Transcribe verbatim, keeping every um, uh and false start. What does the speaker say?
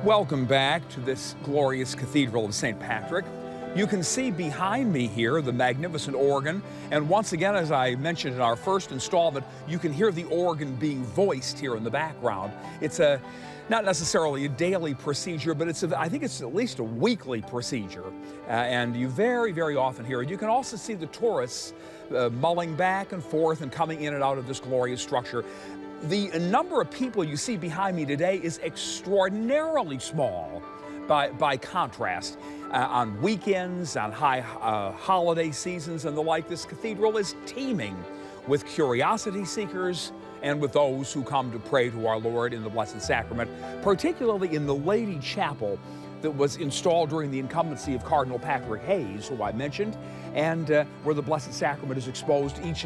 Welcome back to this glorious Cathedral of Saint Patrick. You can see behind me here the magnificent organ, and once again, as I mentioned in our first installment, you can hear the organ being voiced here in the background. It's a not necessarily a daily procedure, but it's a, I think it's at least a weekly procedure, uh, and you very, very often hear it. You can also see the tourists uh, mulling back and forth and coming in and out of this glorious structure. The number of people you see behind me today is extraordinarily small by, by contrast. Uh, on weekends, on high uh, holiday seasons and the like, this cathedral is teeming with curiosity seekers and with those who come to pray to our Lord in the Blessed Sacrament, particularly in the Lady Chapel that was installed during the incumbency of Cardinal Patrick Hayes, who I mentioned, and uh, where the Blessed Sacrament is exposed each